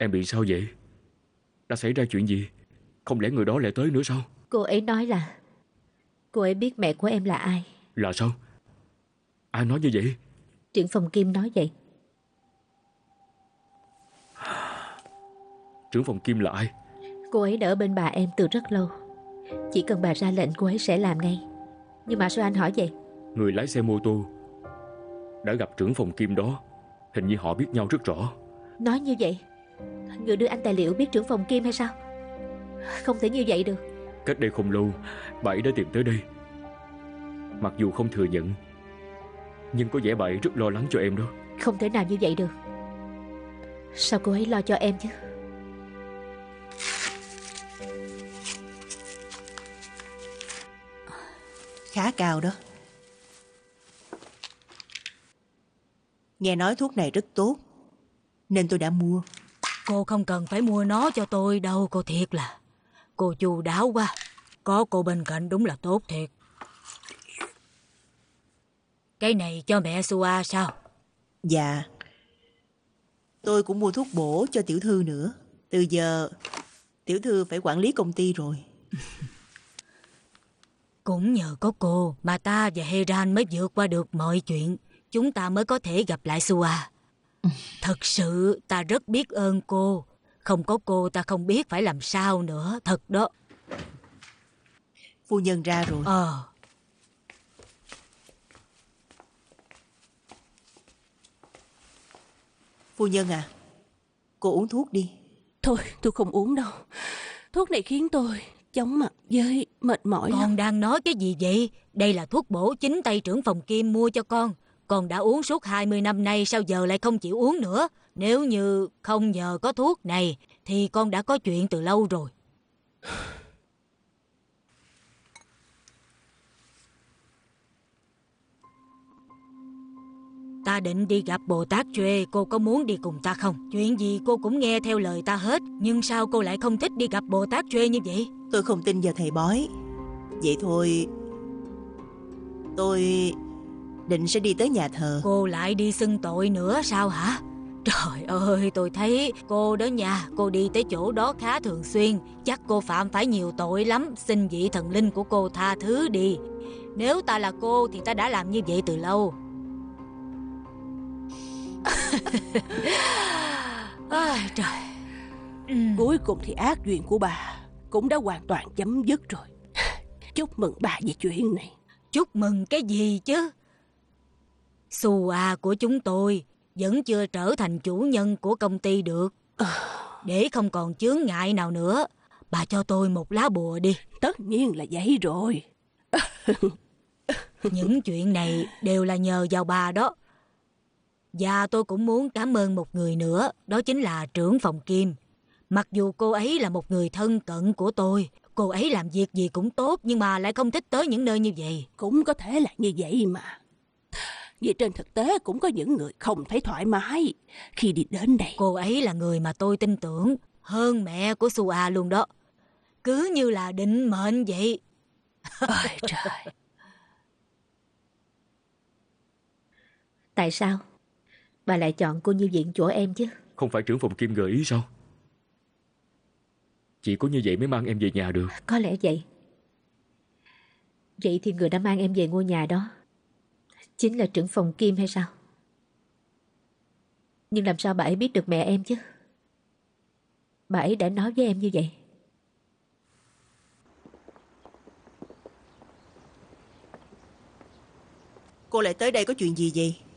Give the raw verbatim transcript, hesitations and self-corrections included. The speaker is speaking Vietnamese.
Em bị sao vậy? Đã xảy ra chuyện gì? Không lẽ người đó lại tới nữa sao? Cô ấy nói là cô ấy biết mẹ của em là ai. Là sao? Ai nói như vậy? Trưởng phòng Kim nói vậy. Trưởng phòng Kim là ai? Cô ấy đã ở bên bà em từ rất lâu. Chỉ cần bà ra lệnh cô ấy sẽ làm ngay. Nhưng mà sao anh hỏi vậy? Người lái xe mô tô đã gặp trưởng phòng Kim đó. Hình như họ biết nhau rất rõ. Nói như vậy, người đưa anh tài liệu biết trưởng phòng Kim hay sao? Không thể như vậy được. Cách đây không lâu, bà ấy đã tìm tới đây. Mặc dù không thừa nhận, nhưng có vẻ bà ấy rất lo lắng cho em đó. Không thể nào như vậy được. Sao cô ấy lo cho em chứ? Khá cao đó. Nghe nói thuốc này rất tốt, nên tôi đã mua. Cô không cần phải mua nó cho tôi đâu, cô thiệt là. Cô chu đáo quá. Có cô bên cạnh đúng là tốt thiệt. Cái này cho mẹ Sua sao? Dạ. Tôi cũng mua thuốc bổ cho tiểu thư nữa. Từ giờ tiểu thư phải quản lý công ty rồi. Cũng nhờ có cô mà ta và Heran mới vượt qua được mọi chuyện. Chúng ta mới có thể gặp lại Sua. Thật sự ta rất biết ơn cô. Không có cô ta không biết phải làm sao nữa. Thật đó. Phu nhân ra rồi. Ờ. Phu nhân à, cô uống thuốc đi. Thôi tôi không uống đâu. Thuốc này khiến tôi chóng mặt với mệt mỏi Con lắm. đang nói cái gì vậy? Đây là thuốc bổ chính tay trưởng phòng Kim mua cho con. Con đã uống suốt hai mươi năm nay, sao giờ lại không chịu uống nữa? Nếu như không nhờ có thuốc này thì con đã có chuyện từ lâu rồi. Ta định đi gặp Bồ Tát Chuê, cô có muốn đi cùng ta không? Chuyện gì cô cũng nghe theo lời ta hết. Nhưng sao cô lại không thích đi gặp Bồ Tát Chuê như vậy? Tôi không tin vào thầy bói. Vậy thôi, tôi định sẽ đi tới nhà thờ. Cô lại đi xưng tội nữa sao hả? Trời ơi, tôi thấy cô đó nha, cô đi tới chỗ đó khá thường xuyên. Chắc cô phạm phải nhiều tội lắm. Xin vị thần linh của cô tha thứ đi. Nếu ta là cô thì ta đã làm như vậy từ lâu. Ôi, trời. Ừ. Cuối cùng thì ác duyên của bà cũng đã hoàn toàn chấm dứt rồi. Chúc mừng bà về chuyện này. Chúc mừng cái gì chứ? Sua của chúng tôi vẫn chưa trở thành chủ nhân của công ty được. Để không còn chướng ngại nào nữa, bà cho tôi một lá bùa đi. Tất nhiên là vậy rồi. Những chuyện này đều là nhờ vào bà đó. Và tôi cũng muốn cảm ơn một người nữa, đó chính là trưởng phòng Kim. Mặc dù cô ấy là một người thân cận của tôi, cô ấy làm việc gì cũng tốt nhưng mà lại không thích tới những nơi như vậy. Cũng có thể là như vậy mà. Vì trên thực tế cũng có những người không thấy thoải mái khi đi đến đây. Cô ấy là người mà tôi tin tưởng hơn mẹ của Sua luôn đó. Cứ như là định mệnh vậy. Ôi trời. Tại sao bà lại chọn cô như viện chỗ em chứ? Không phải trưởng phòng Kim gợi ý sao? Chỉ có như vậy mới mang em về nhà được. Có lẽ vậy. Vậy thì người đã mang em về ngôi nhà đó chính là trưởng phòng Kim hay sao? Nhưng làm sao bà ấy biết được mẹ em chứ? Bà ấy đã nói với em như vậy. Cô lại tới đây có chuyện gì vậy?